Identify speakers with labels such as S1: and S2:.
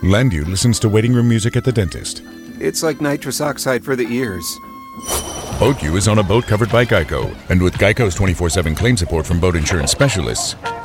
S1: Landu listens to waiting room music at the dentist.
S2: It's like nitrous oxide for the ears.
S1: BoatU is on a boat covered by Geico. And with Geico's 24/7 claim support from boat insurance specialists,